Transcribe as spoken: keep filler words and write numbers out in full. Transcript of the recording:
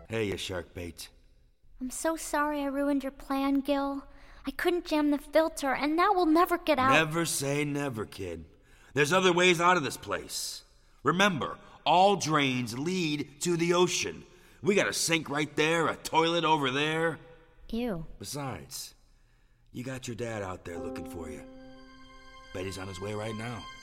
Hey, you shark bait. I'm so sorry I ruined your plan, Gil. I couldn't jam the filter, and now we'll never get out. Never say never, kid. There's other ways out of this place. Remember, all drains lead to the ocean. We got a sink right there, a toilet over there. Ew. Besides, you got your dad out there looking for you. Bet he's on his way right now.